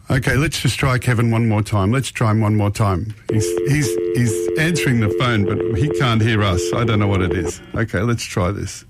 Okay, let's just try Kevin one more time. Let's try him one more time. He's answering the phone, but he can't hear us. I don't know what it is. Okay, let's try this.